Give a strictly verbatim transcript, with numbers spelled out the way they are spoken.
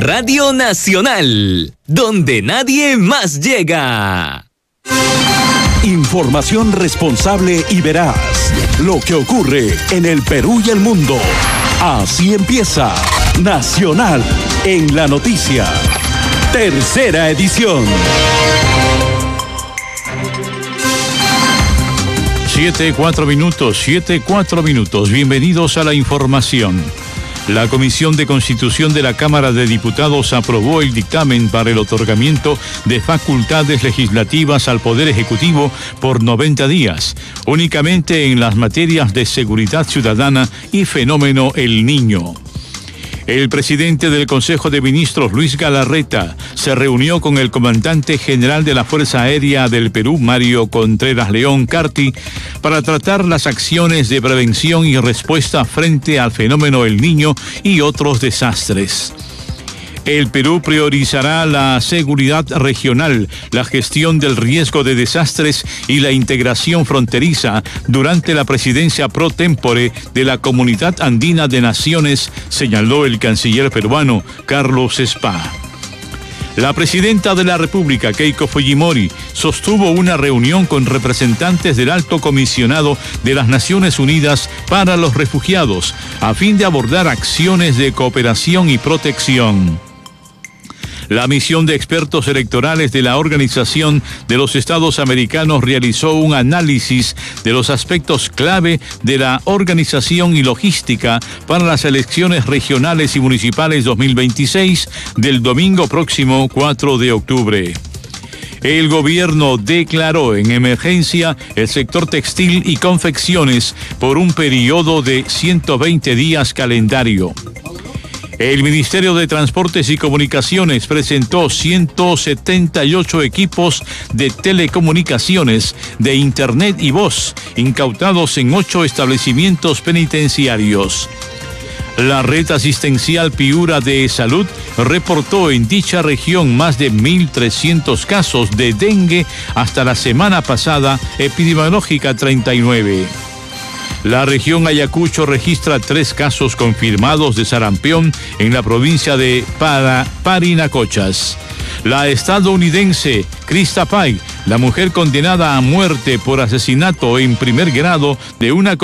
Radio Nacional, donde nadie más llega. Información responsable y veraz. Lo que ocurre en el Perú y el mundo. Así empieza Nacional en la Noticia. Tercera edición. Siete, cuatro minutos, siete, cuatro minutos. Bienvenidos a la información. La Comisión de Constitución de la Cámara de Diputados aprobó el dictamen para el otorgamiento de facultades legislativas al Poder Ejecutivo por noventa días, únicamente en las materias de seguridad ciudadana y fenómeno El Niño. El presidente del Consejo de Ministros, Luis Galarreta, se reunió con el comandante general de la Fuerza Aérea del Perú, Mario Contreras León Carti, para tratar las acciones de prevención y respuesta frente al fenómeno El Niño y otros desastres. El Perú priorizará la seguridad regional, la gestión del riesgo de desastres y la integración fronteriza durante la presidencia pro tempore de la Comunidad Andina de Naciones, señaló el canciller peruano Carlos Spa. La presidenta de la República, Keiko Fujimori, sostuvo una reunión con representantes del Alto Comisionado de las Naciones Unidas para los Refugiados, a fin de abordar acciones de cooperación y protección. La misión de expertos electorales de la Organización de los Estados Americanos realizó un análisis de los aspectos clave de la organización y logística para las elecciones regionales y municipales dos mil veintiséis del domingo próximo cuatro de octubre. El gobierno declaró en emergencia el sector textil y confecciones por un periodo de ciento veinte días calendario. El Ministerio de Transportes y Comunicaciones presentó ciento setenta y ocho equipos de telecomunicaciones, de Internet y voz, incautados en ocho establecimientos penitenciarios. La red asistencial Piura de Salud reportó en dicha región más de mil trescientos casos de dengue hasta la semana pasada, epidemiológica treinta y nueve. La región Ayacucho registra tres casos confirmados de sarampión en la provincia de Para, Parinacochas. La estadounidense Krista Pike, la mujer condenada a muerte por asesinato en primer grado de una